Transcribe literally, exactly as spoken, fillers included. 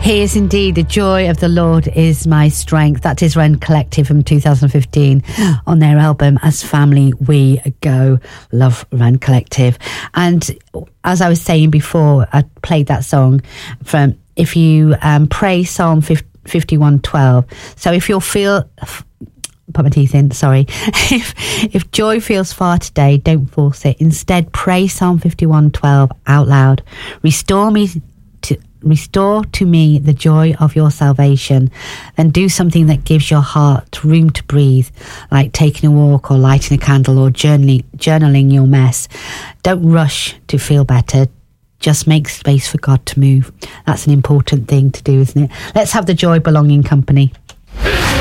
He is indeed. The joy of the Lord is my strength. That is Rend Collective from two thousand fifteen on their album As Family We Go. Love Rend Collective. And as I was saying before, I played that song from, if you um, pray Psalm fifty-one twelve. So if you'll feel... Put my teeth in, sorry. if if joy feels far today, don't force it. Instead, pray Psalm fifty-one twelve out loud. Restore me to restore to me the joy of your salvation. Then do something that gives your heart room to breathe, like taking a walk or lighting a candle or journaling, journaling your mess. Don't rush to feel better. Just make space for God to move. That's an important thing to do, isn't it? Let's have the Joy Belonging Company.